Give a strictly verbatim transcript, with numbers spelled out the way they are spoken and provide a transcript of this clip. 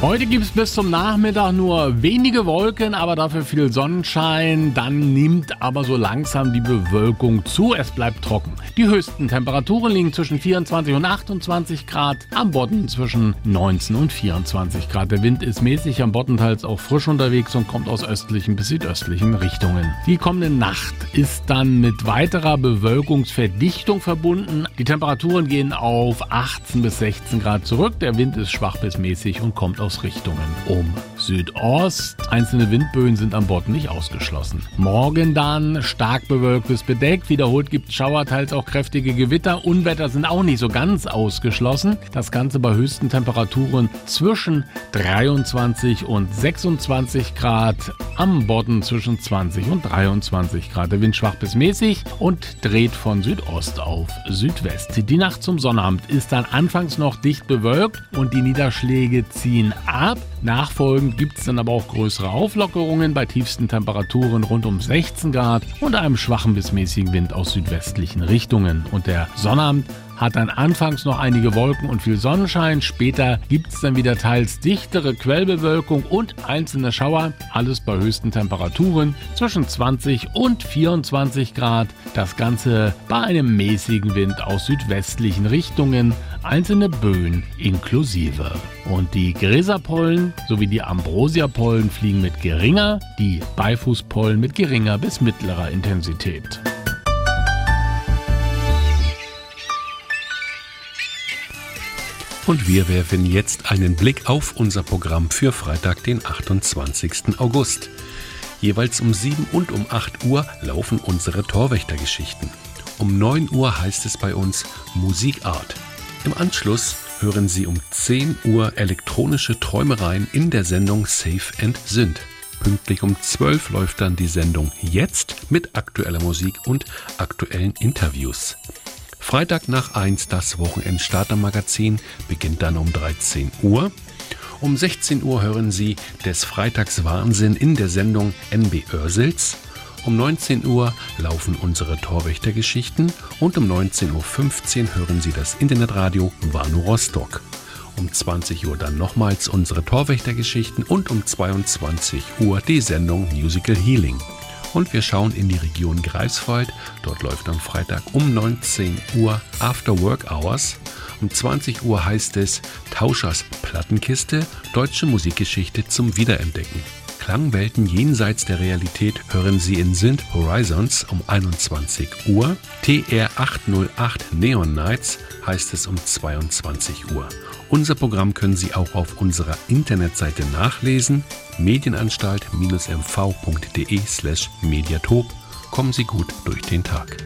Heute gibt es bis zum Nachmittag nur wenige Wolken, aber dafür viel Sonnenschein. Dann nimmt aber so langsam die Bewölkung zu. Es bleibt trocken. Die höchsten Temperaturen liegen zwischen vierundzwanzig und achtundzwanzig Grad. Am Bodden zwischen neunzehn und vierundzwanzig Grad. Der Wind ist mäßig, am Bodden teils auch frisch unterwegs und kommt aus östlichen bis südöstlichen Richtungen. Die kommende Nacht ist dann mit weiterer Bewölkungsverdichtung verbunden. Die Temperaturen gehen auf achtzehn bis sechzehn Grad zurück. Der Wind ist schwach bis mäßig und kommt aus Richtungen um Südost. Einzelne Windböen sind am Bodden nicht ausgeschlossen. Morgen dann stark bewölkt bis bedeckt. Wiederholt gibt es Schauer, teils auch kräftige Gewitter. Unwetter sind auch nicht so ganz ausgeschlossen. Das Ganze bei höchsten Temperaturen zwischen dreiundzwanzig und sechsundzwanzig Grad. Am Bodden zwischen zwanzig und dreiundzwanzig Grad. Der Wind schwach bis mäßig und dreht von Südost auf Südwest. Die Nacht zum Sonnabend ist dann anfangs noch dicht bewölkt und die Niederschläge ziehen ab. Nachfolgend gibt es dann aber auch größere Auflockerungen bei tiefsten Temperaturen rund um sechzehn Grad und einem schwachen bis mäßigen Wind aus südwestlichen Richtungen. Und der Sonnabend hat dann anfangs noch einige Wolken und viel Sonnenschein. Später gibt es dann wieder teils dichtere Quellbewölkung und einzelne Schauer. Alles bei höchsten Temperaturen zwischen zwanzig und vierundzwanzig Grad. Das Ganze bei einem mäßigen Wind aus südwestlichen Richtungen. Einzelne Böen inklusive. Und die Gräserpollen sowie die Ambrosiapollen fliegen mit geringer, die Beifußpollen mit geringer bis mittlerer Intensität. Und wir werfen jetzt einen Blick auf unser Programm für Freitag, den achtundzwanzigsten August. Jeweils um sieben und um acht Uhr laufen unsere Torwächtergeschichten. Um neun Uhr heißt es bei uns Musikart. Im Anschluss hören Sie um zehn Uhr elektronische Träumereien in der Sendung Safe and Synth. Pünktlich um zwölf läuft dann die Sendung Jetzt mit aktueller Musik und aktuellen Interviews. Freitag nach eins das Wochenendstarter-Magazin beginnt dann um dreizehn Uhr. Um sechzehn Uhr hören Sie des Freitags Wahnsinn in der Sendung N B Oersels. Um neunzehn Uhr laufen unsere Torwächtergeschichten und um neunzehn Uhr fünfzehn hören Sie das Internetradio Wano Rostock. Um zwanzig Uhr dann nochmals unsere Torwächtergeschichten und um zweiundzwanzig Uhr die Sendung Musical Healing. Und wir schauen in die Region Greifswald. Dort läuft am Freitag um neunzehn Uhr After Work Hours. Um zwanzig Uhr heißt es Tauschers Plattenkiste, deutsche Musikgeschichte zum Wiederentdecken. Klangwelten jenseits der Realität hören Sie in Synth Horizons um einundzwanzig Uhr. T R achthundertacht Neon Nights heißt es um zweiundzwanzig Uhr. Unser Programm können Sie auch auf unserer Internetseite nachlesen. medienanstalt-mv.de slash mediatop. Kommen Sie gut durch den Tag.